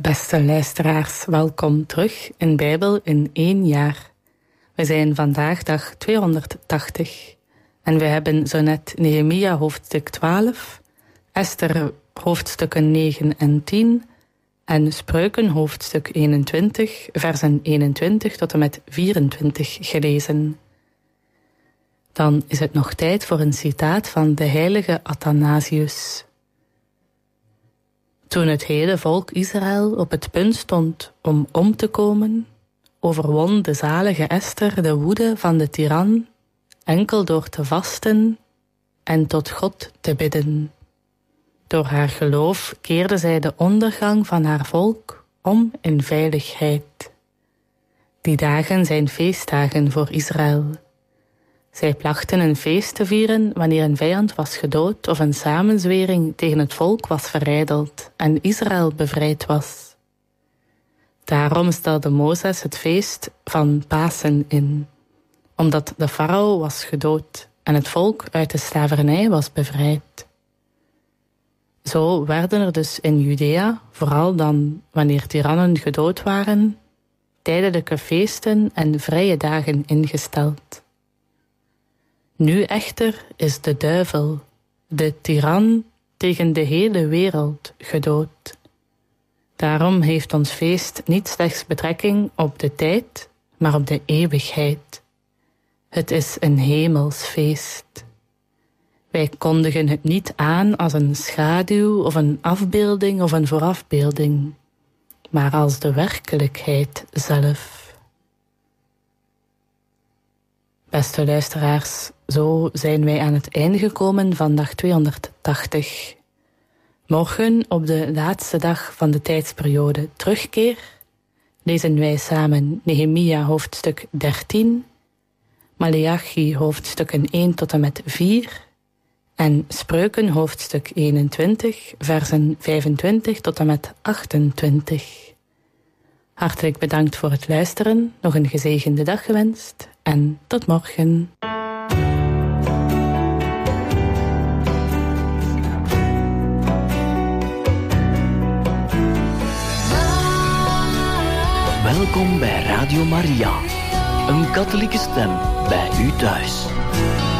Beste luisteraars, welkom terug in Bijbel in 1 jaar. We zijn vandaag dag 280 en we hebben zo net Nehemia hoofdstuk 12, Esther hoofdstukken 9 en 10 en Spreuken hoofdstuk 21, versen 21 tot en met 24 gelezen. Dan is het nog tijd voor een citaat van de heilige Athanasius. Toen het hele volk Israël op het punt stond om te komen, overwon de zalige Esther de woede van de tiran, enkel door te vasten en tot God te bidden. Door haar geloof keerde zij de ondergang van haar volk om in veiligheid. Die dagen zijn feestdagen voor Israël. Zij plachten een feest te vieren wanneer een vijand was gedood of een samenzwering tegen het volk was verijdeld en Israël bevrijd was. Daarom stelde Mozes het feest van Pasen in, omdat de farao was gedood en het volk uit de slavernij was bevrijd. Zo werden er dus in Judea, vooral dan wanneer tirannen gedood waren, tijdelijke feesten en vrije dagen ingesteld. Nu echter is de duivel, de tiran, tegen de hele wereld gedood. Daarom heeft ons feest niet slechts betrekking op de tijd, maar op de eeuwigheid. Het is een hemels feest. Wij kondigen het niet aan als een schaduw of een afbeelding of een voorafbeelding, maar als de werkelijkheid zelf. Beste luisteraars, zo zijn wij aan het einde gekomen van dag 280. Morgen, op de laatste dag van de tijdsperiode terugkeer, lezen wij samen Nehemia hoofdstuk 13, Maleachi hoofdstukken 1 tot en met 4 en Spreuken hoofdstuk 21, versen 25 tot en met 28. Hartelijk bedankt voor het luisteren, nog een gezegende dag gewenst en tot morgen. Welkom bij Radio Maria, een katholieke stem bij u thuis.